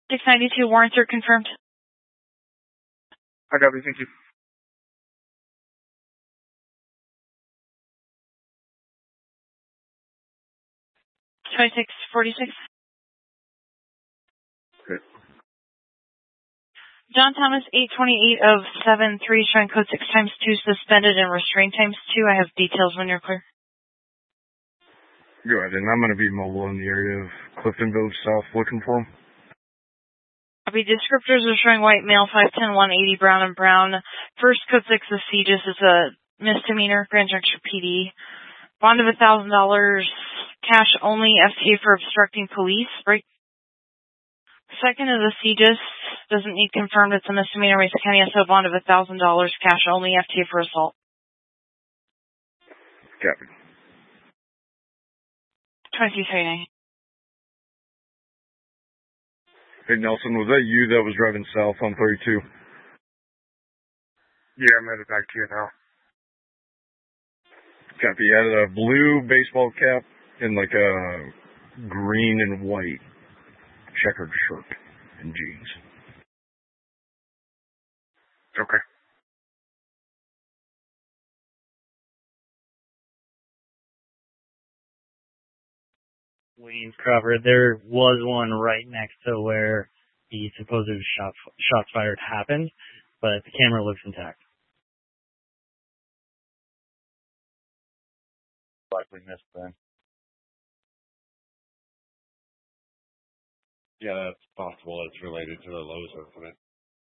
692 warrants are confirmed. I copy, thank you. 2646. Okay. John Thomas, 828 of 73, showing code 6 times 2, suspended and restrained times 2. I have details when you're clear. Go ahead, and I'm going to be mobile in the area of Clifton Village South looking for him. Copy. Descriptors are showing white male, 5'10", 180, brown and brown. First code 6 is CJIS. It's a misdemeanor, Grand Junction PD. Bond of $1,000, cash only, FTA for obstructing police. Break. Second is a CJIS, doesn't need confirmed, it's a misdemeanor, Mesa County SO, bond of $1,000, cash only, FTA for assault. Copy. 2339. Hey Nelson, was that you that was driving south on 32? Yeah, I'm headed back to you now. Copy. You had a blue baseball cap and like a green and white checkered shirt and jeans. Okay. Lanes covered. There was one right next to where the supposed shots fired happened, but the camera looks intact. Likely missed then. Yeah, that's possible. It's related to the Lowe's incident.